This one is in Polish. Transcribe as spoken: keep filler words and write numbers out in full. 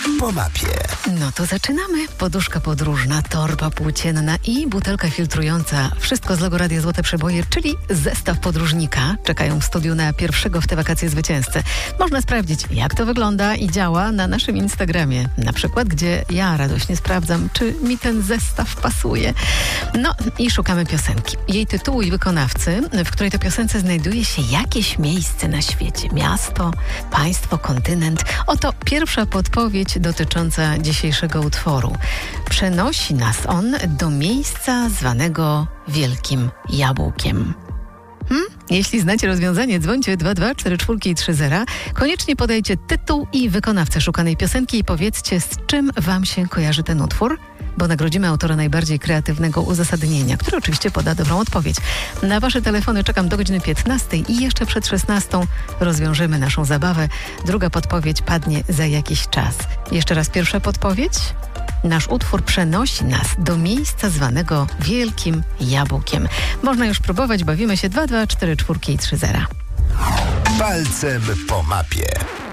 po mapie. No to zaczynamy. Poduszka podróżna, torba płócienna i butelka filtrująca. Wszystko z logo Radia Złote Przeboje, czyli zestaw podróżnika. Czekają w studiu na pierwszego w te wakacje zwycięzcę. Można sprawdzić, jak to wygląda i działa na naszym Instagramie. Na przykład, gdzie ja radośnie sprawdzam, czy mi ten zestaw pasuje. No i szukamy piosenki. Jej tytułu i wykonawcy, w której to piosence znajduje się jakieś miejsce na świecie. Miasto, państwo, kontynent. Oto pierwsza podpowiedź dotycząca dzisiejszego utworu. Przenosi nas on do miejsca zwanego Wielkim Jabłkiem. Hmm? Jeśli znacie rozwiązanie, dzwońcie dwa dwa cztery cztery trzy zero. Koniecznie podajcie tytuł i wykonawcę szukanej piosenki i powiedzcie, z czym wam się kojarzy ten utwór, bo nagrodzimy autora najbardziej kreatywnego uzasadnienia, który oczywiście poda dobrą odpowiedź. Na wasze telefony czekam do godziny piętnastej i jeszcze przed szesnastą rozwiążemy naszą zabawę. Druga podpowiedź padnie za jakiś czas. Jeszcze raz pierwsza podpowiedź. Nasz utwór przenosi nas do miejsca zwanego Wielkim Jabłkiem. Można już próbować, bawimy się dwa dwa cztery cztery trzy zero. Palcem po mapie.